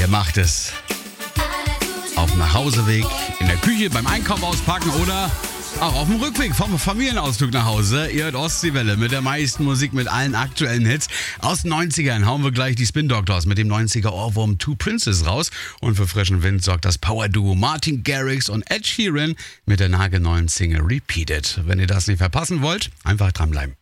Ihr macht es auf dem Nachhauseweg, in der Küche, beim Einkauf auspacken oder auch auf dem Rückweg vom Familienausflug nach Hause. Ihr hört Ostseewelle mit der meisten Musik, mit allen aktuellen Hits. Aus den 90ern hauen wir gleich die Spin Doctors mit dem 90er Ohrwurm Two Princes raus. Und für frischen Wind sorgt das Power-Duo Martin Garrix und Ed Sheeran mit der nagelneuen Single Repeat It. Wenn ihr das nicht verpassen wollt, einfach dranbleiben.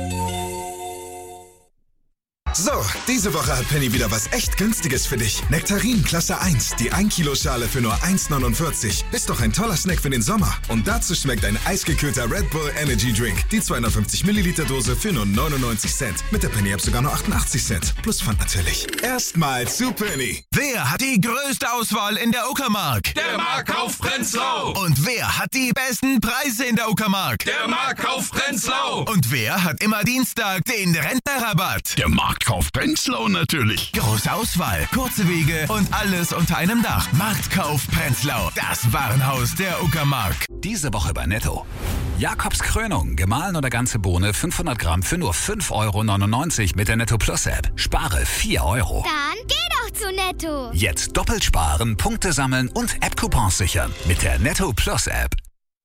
So, diese Woche hat Penny wieder was echt Günstiges für dich. Nektarin Klasse 1, die 1 Kilo Schale für nur 1,49. Ist doch ein toller Snack für den Sommer. Und dazu schmeckt ein eisgekühlter Red Bull Energy Drink. Die 250 Milliliter Dose für nur 99 Cent. Mit der Penny App sogar nur 88 Cent. Plus Pfand natürlich. Erstmal zu Penny. Wer hat die größte Auswahl in der Uckermark? Der Marktkauf Prenzlau. Und wer hat die besten Preise in der Uckermark? Der Marktkauf Prenzlau. Und wer hat immer Dienstag den Rentnerrabatt? Der Marktkauf Prenzlau natürlich. Große Auswahl, kurze Wege und alles unter einem Dach. Marktkauf Prenzlau, das Warenhaus der Uckermark. Diese Woche bei Netto. Jakobs Krönung, gemahlen oder ganze Bohne, 500 Gramm für nur 5,99 € mit der Netto Plus App. Spare 4 €. Dann geh doch zu Netto. Jetzt doppelt sparen, Punkte sammeln und App-Coupons sichern mit der Netto Plus App.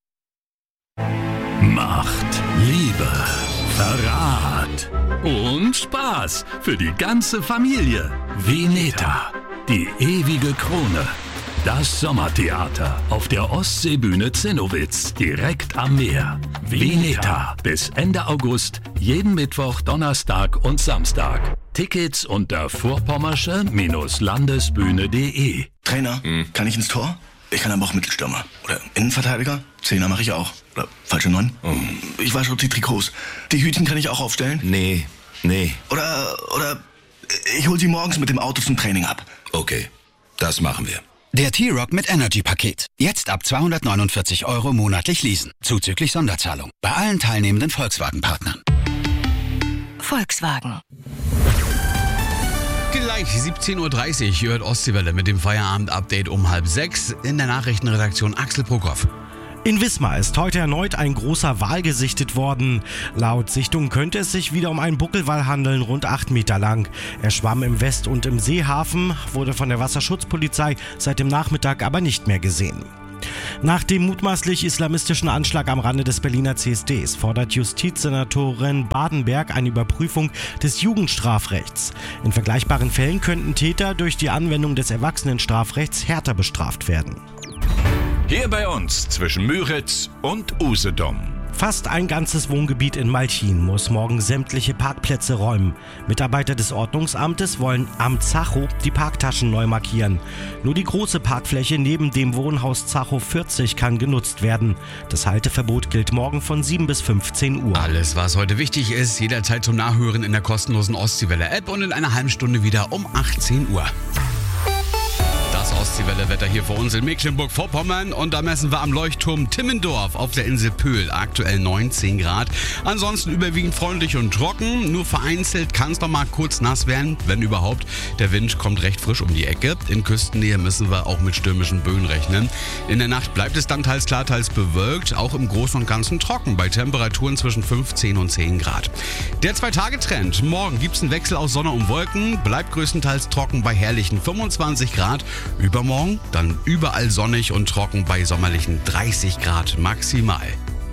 Macht, Liebe, Verrat und Spaß für die ganze Familie. Veneta, die ewige Krone. Das Sommertheater auf der Ostseebühne Zinnowitz, direkt am Meer. Veneta, bis Ende August, jeden Mittwoch, Donnerstag und Samstag. Tickets unter vorpommersche-landesbühne.de. Trainer, kann ich ins Tor? Ich kann aber auch Mittelstürmer. Oder Innenverteidiger? Zehner mache ich auch. Oder falsche 9? Ich wasche die Trikots. Die Hütchen kann ich auch aufstellen? Nee. Oder ich hol sie morgens mit dem Auto zum Training ab. Okay, das machen wir. Der T-Rock mit Energy-Paket. Jetzt ab 249 € monatlich leasen. Zuzüglich Sonderzahlung. Bei allen teilnehmenden Volkswagen-Partnern. Volkswagen. Gleich 17:30 Uhr hört Ostseewelle mit dem Feierabend-Update um 5:30 in der Nachrichtenredaktion Axel Prokop. In Wismar ist heute erneut ein großer Wal gesichtet worden. Laut Sichtung könnte es sich wieder um einen Buckelwal handeln, rund 8 Meter lang. Er schwamm im West- und im Seehafen, wurde von der Wasserschutzpolizei seit dem Nachmittag aber nicht mehr gesehen. Nach dem mutmaßlich islamistischen Anschlag am Rande des Berliner CSDs fordert Justizsenatorin Badenberg eine Überprüfung des Jugendstrafrechts. In vergleichbaren Fällen könnten Täter durch die Anwendung des Erwachsenenstrafrechts härter bestraft werden. Hier bei uns zwischen Müritz und Usedom. Fast ein ganzes Wohngebiet in Malchin muss morgen sämtliche Parkplätze räumen. Mitarbeiter des Ordnungsamtes wollen am Zacho die Parktaschen neu markieren. Nur die große Parkfläche neben dem Wohnhaus Zacho 40 kann genutzt werden. Das Halteverbot gilt morgen von 7 bis 15 Uhr. Alles, was heute wichtig ist, jederzeit zum Nachhören in der kostenlosen Ostseewelle-App und in einer halben Stunde wieder um 18 Uhr. Das Ostseewelle-Wetter hier für uns in Mecklenburg-Vorpommern und da messen wir am Leuchtturm Timmendorf auf der Insel Pöhl, aktuell 19 Grad. Ansonsten überwiegend freundlich und trocken, nur vereinzelt kann es noch mal kurz nass werden, wenn überhaupt. Der Wind kommt recht frisch um die Ecke. In Küstennähe müssen wir auch mit stürmischen Böen rechnen. In der Nacht bleibt es dann teils klar, teils bewölkt, auch im Großen und Ganzen trocken, bei Temperaturen zwischen 15 und 10 Grad. Der 2-Tage-Trend, morgen gibt es einen Wechsel aus Sonne und Wolken, bleibt größtenteils trocken bei herrlichen 25 Grad. Übermorgen dann überall sonnig und trocken bei sommerlichen 30 Grad maximal.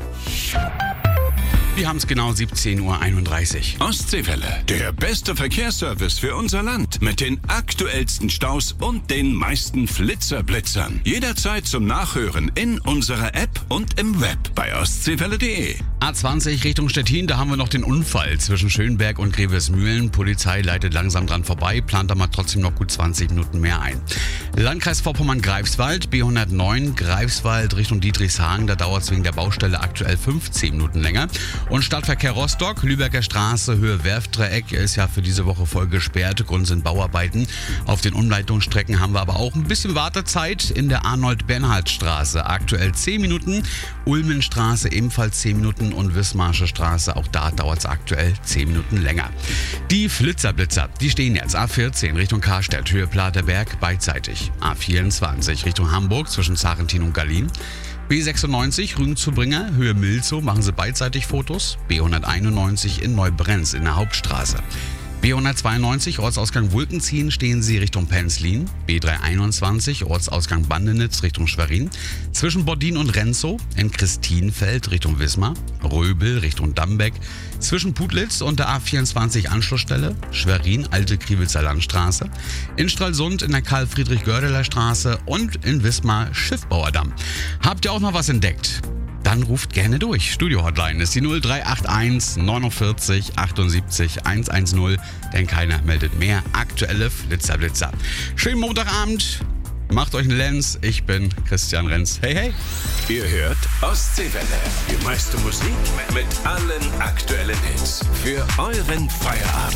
Wir haben es genau 17:31 Uhr. Ostseewelle, der beste Verkehrsservice für unser Land. Mit den aktuellsten Staus und den meisten Flitzerblitzern. Jederzeit zum Nachhören in unserer App und im Web bei ostseewelle.de. A20 Richtung Stettin, da haben wir noch den Unfall zwischen Schönberg und Grevesmühlen. Polizei leitet langsam dran vorbei, plant aber trotzdem noch gut 20 Minuten mehr ein. Landkreis Vorpommern-Greifswald, B109 Greifswald Richtung Dietrichshagen, da dauert es wegen der Baustelle aktuell 15 Minuten länger. Und Stadtverkehr Rostock, Lübecker Straße, Höhe Werftdreieck ist ja für diese Woche voll gesperrt. Grund sind Bauarbeiten. Auf den Umleitungsstrecken haben wir aber auch ein bisschen Wartezeit in der Arnold-Bernhard-Straße. Aktuell 10 Minuten. Ulmenstraße ebenfalls 10 Minuten und Wismarsche Straße, auch da dauert es aktuell 10 Minuten länger. Die Flitzerblitzer, die stehen jetzt A14 Richtung Karstadt, Höhe Platerberg beidseitig. A24 Richtung Hamburg zwischen Zarentin und Gallien. B96 Rügen zu Bringer, Höhe Milzow, machen Sie beidseitig Fotos. B191 in Neubrenz in der Hauptstraße. B192 Ortsausgang Wulkenziehen stehen Sie Richtung Penzlin. B321 Ortsausgang Bandenitz Richtung Schwerin. Zwischen Bordin und Renzow in Christienfeld Richtung Wismar. Röbel Richtung Dambeck. Zwischen Putlitz und der A24 Anschlussstelle. Schwerin Alte Kriwitzer Landstraße. In Stralsund in der Karl-Friedrich-Gördeler Straße und in Wismar Schiffbauerdamm. Habt ihr auch noch was entdeckt? Dann ruft gerne durch. Studio-Hotline ist die 0381 49 78 110, denn keiner meldet mehr. Aktuelle Flitzer. Schönen Montagabend. Macht euch einen Lenz. Ich bin Christian Renz. Hey, hey. Ihr hört Ostseewelle. Die meiste Musik mit allen aktuellen Hits. Für euren Feierabend.